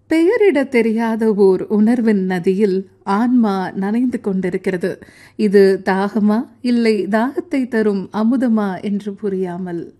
பெயரிடத் தெரியாத ஓர் உணர்வின் நதியில் ஆன்மா நனைந்து கொண்டிருக்கிறது. இது தாகமா இல்லை தாகத்தை தரும் அமுதமா என்று புரியாமல்.